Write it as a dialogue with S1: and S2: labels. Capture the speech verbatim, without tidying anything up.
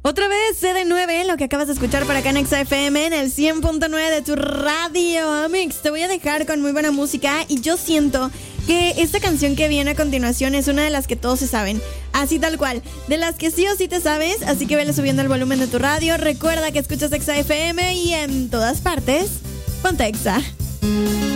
S1: Otra vez C D nueve, lo que acabas de escuchar para acá en Exa F M en el cien punto nueve de tu radio, Amix. Te voy a dejar con muy buena música y yo siento que esta canción que viene a continuación es una de las que todos se saben, así tal cual, de las que sí o sí te sabes, así que vele subiendo el volumen de tu radio. Recuerda que escuchas Exa F M y en todas partes, ponte Exa.